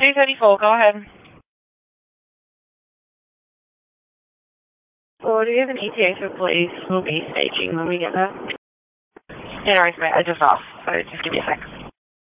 234, go ahead. Well, do you have an ETA for police? We'll be staging when we get there. Yeah, no worries, mate. I just asked, so just give me a sec.